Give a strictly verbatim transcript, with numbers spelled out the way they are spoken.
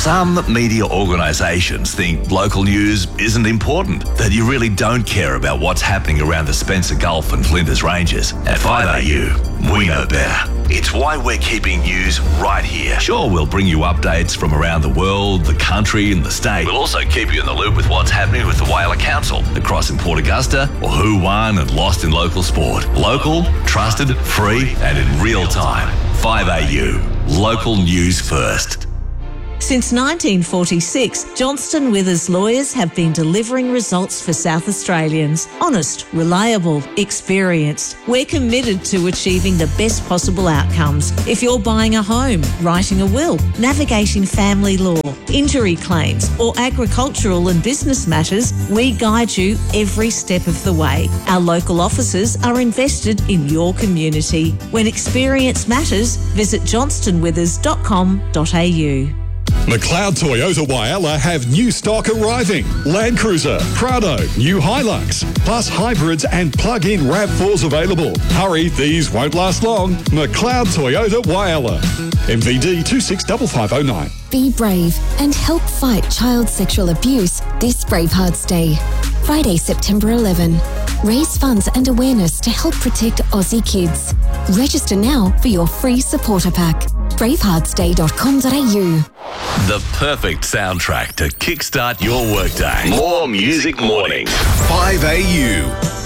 Some media organisations think local news isn't important, that you really don't care about what's happening around the Spencer Gulf and Flinders Ranges. At five A U, we know better. It's why we're keeping news right here. Sure, we'll bring you updates from around the world, the country and the state. We'll also keep you in the loop with what's happening with the Whaler Council, the Cross in Port Augusta, or who won and lost in local sport. Local, trusted, free and in real time. five A U, local news first. Since nineteen forty-six, Johnston Withers lawyers have been delivering results for South Australians. Honest, reliable, experienced. We're committed to achieving the best possible outcomes. If you're buying a home, writing a will, navigating family law, injury claims, or agricultural and business matters, we guide you every step of the way. Our local offices are invested in your community. When experience matters, visit johnston withers dot com dot a u. McLeod Toyota Whyalla have new stock arriving. Land Cruiser, Prado, new Hilux, plus hybrids and plug-in RAV fours available. Hurry, these won't last long. McLeod Toyota Whyalla. M V D two six five five zero nine. Be brave and help fight child sexual abuse this Bravehearts Day. Friday, September eleventh. Raise funds and awareness to help protect Aussie kids. Register now for your free supporter pack. bravehearts day dot com dot a u. The perfect soundtrack to kickstart your workday. More Music Mornings. five A U.